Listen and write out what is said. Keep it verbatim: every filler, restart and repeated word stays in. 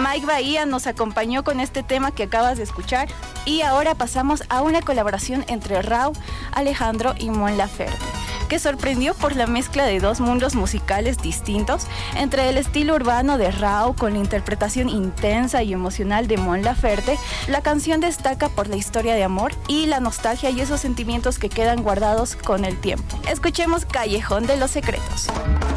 Mike Bahía nos acompañó con este tema que acabas de escuchar y ahora pasamos a una colaboración entre Rauw, Alejandro y Mon Laferte, que sorprendió por la mezcla de dos mundos musicales distintos, entre el estilo urbano de Rauw con la interpretación intensa y emocional de Mon Laferte. La canción destaca por la historia de amor y la nostalgia y esos sentimientos que quedan guardados con el tiempo. Escuchemos Callejón de los Secretos.